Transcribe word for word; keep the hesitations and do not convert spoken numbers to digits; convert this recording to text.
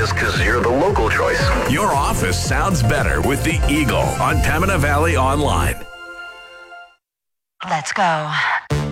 just because you're the local choice. Your office sounds better with the Eagle on Pembina Valley Online. Let's go.